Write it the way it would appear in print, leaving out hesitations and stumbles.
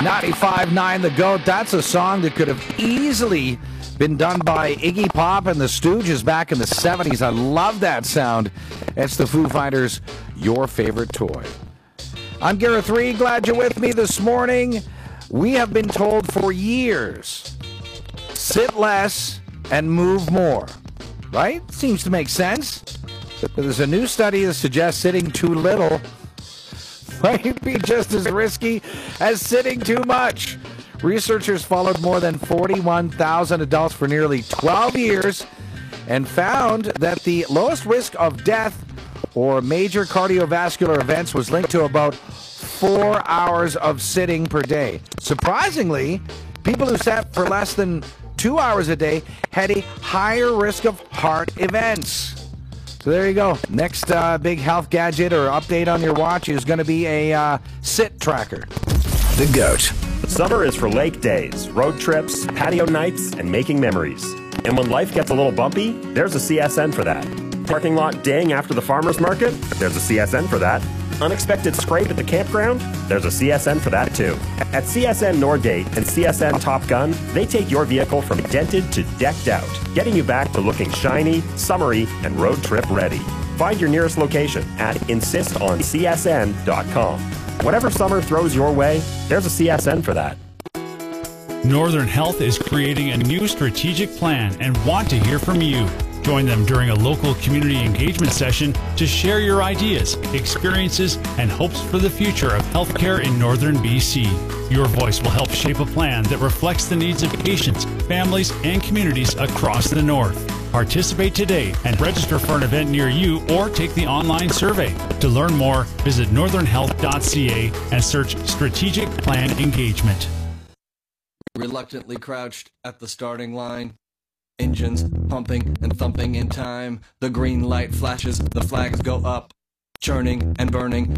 95.9 The GOAT. That's a song that could have easily been done by Iggy Pop and the Stooges back in the 70s. I love that sound. It's the Foo Fighters' Your Favorite Toy. I'm Gareth Reed. Glad you're with me this morning. We have been told for years, sit less and move more. Right? Seems to make sense. But there's a new study that suggests sitting too little might be just as risky as sitting too much. Researchers followed more than 41,000 adults for nearly 12 years and found that the lowest risk of death or major cardiovascular events was linked to about 4 hours of sitting per day. Surprisingly, people who sat for less than 2 hours a day had a higher risk of heart events. So there you go. Next big health gadget or update on your watch is going to be a sit tracker. The GOAT. Summer is for lake days, road trips, patio nights, and making memories. And when life gets a little bumpy, there's a CSN for that. Parking lot ding after the farmer's market? There's a CSN for that. Unexpected scrape at the campground? There's a CSN for that too. At CSN Norgate and CSN Top Gun, they take your vehicle from dented to decked out, getting you back to looking shiny, summery, and road trip ready. Find your nearest location at insistoncsn.com. Whatever summer throws your way, there's a CSN for that. Northern Health is creating a new strategic plan and want to hear from you. Join them during a local community engagement session to share your ideas, experiences, and hopes for the future of healthcare in Northern BC. Your voice will help shape a plan that reflects the needs of patients, families, and communities across the North. Participate today and register for an event near you or take the online survey. To learn more, visit northernhealth.ca and search Strategic Plan Engagement. Reluctantly crouched at the starting line. Engines pumping and thumping in time. The green light flashes, the flags go up. Churning and burning,